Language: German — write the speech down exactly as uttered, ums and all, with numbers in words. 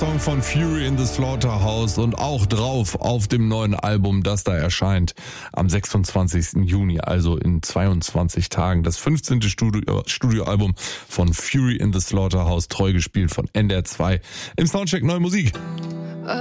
Song von Fury in the Slaughterhouse und auch drauf auf dem neuen Album, das da erscheint am sechsundzwanzigsten Juni, also in zweiundzwanzig Tagen. Das fünfzehnte Studio, Studioalbum von Fury in the Slaughterhouse, treu gespielt von N D R zwei im Soundcheck Neue Musik.